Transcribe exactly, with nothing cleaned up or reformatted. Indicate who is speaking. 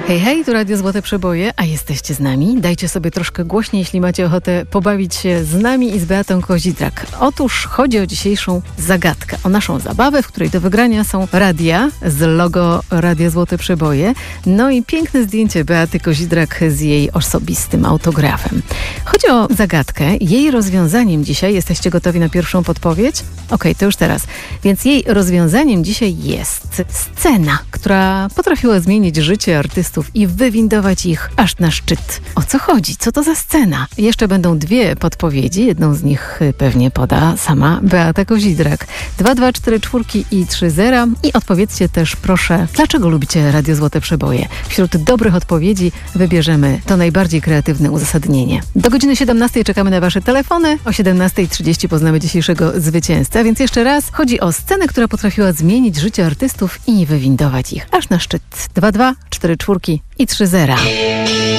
Speaker 1: Hej, hej, tu Radio Złote Przeboje, a jesteście z nami. Dajcie sobie troszkę głośniej, jeśli macie ochotę pobawić się z nami i z Beatą Kozidrak. Otóż chodzi o dzisiejszą zagadkę, o naszą zabawę, w której do wygrania są radia z logo Radia Złote Przeboje, no i piękne zdjęcie Beaty Kozidrak z jej osobistym autografem. Chodzi o zagadkę. Jej rozwiązaniem dzisiaj, jesteście gotowi na pierwszą podpowiedź? Okej, okay, to już teraz. Więc jej rozwiązaniem dzisiaj jest scena, która potrafiła zmienić życie artystów i wywindować ich aż na szczyt. O co chodzi? Co to za scena? Jeszcze będą dwie podpowiedzi. Jedną z nich pewnie poda sama Beata Kozidrak. dwa, dwa, cztery, cztery i trzy zera. I odpowiedzcie też proszę, dlaczego lubicie Radio Złote Przeboje? Wśród dobrych odpowiedzi wybierzemy to najbardziej kreatywne uzasadnienie. Do godziny siedemnastej czekamy na wasze telefony. O siedemnasta trzydzieści poznamy dzisiejszego zwycięzcę. Więc jeszcze raz, chodzi o scenę, która potrafiła zmienić życie artystów i wywindować ich aż na szczyt. dwa, dwa, cztery, cztery i trzy zera.